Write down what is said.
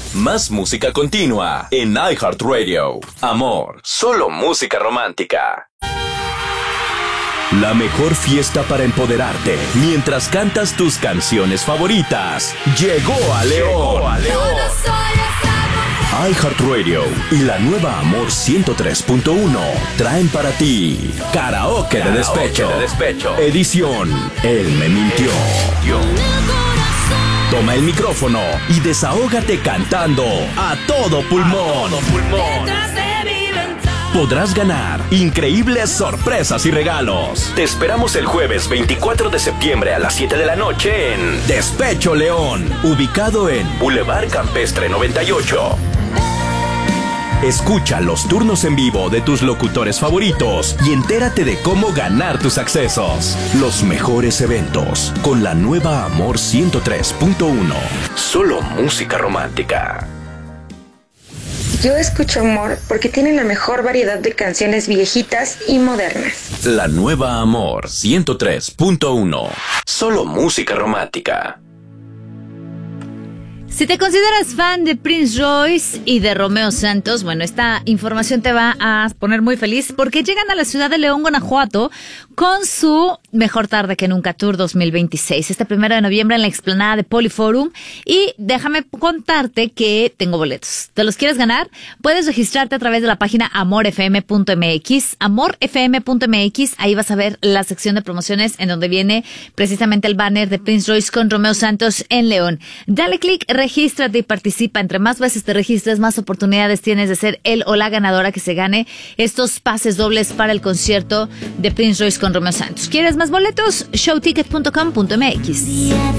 Más música continua en iHeartRadio. Amor, solo música romántica. La mejor fiesta para empoderarte mientras cantas tus canciones favoritas. Llegó a León. iHeartRadio y la nueva Amor 103.1 traen para ti Karaoke de Despecho. Edición Él me mintió. Toma el micrófono y desahógate cantando a todo pulmón. Podrás ganar increíbles sorpresas y regalos. Te esperamos el jueves 24 de septiembre a las 7 de la noche en Despecho León, ubicado en Boulevard Campestre 98. Escucha los turnos en vivo de tus locutores favoritos y entérate de cómo ganar tus accesos. Los mejores eventos con la nueva Amor 103.1. Solo música romántica. Yo escucho Amor porque tiene la mejor variedad de canciones viejitas y modernas. La nueva Amor 103.1. Solo música romántica. Si te consideras fan de Prince Royce y de Romeo Santos, bueno, esta información te va a poner muy feliz porque llegan a la ciudad de León, Guanajuato, con su Mejor Tarde que Nunca Tour 2026, este 1 de noviembre en la explanada de Poliforum. Y déjame contarte que tengo boletos. ¿Te los quieres ganar? Puedes registrarte a través de la página amorfm.mx, amorfm.mx. Ahí vas a ver la sección de promociones en donde viene precisamente el banner de Prince Royce con Romeo Santos en León. Dale clic, regístrate y participa. Entre más veces te registres, más oportunidades tienes de ser el o la ganadora que se gane estos pases dobles para el concierto de Prince Royce con Romeo Santos. ¿Quieres más boletos? Showticket.com.mx.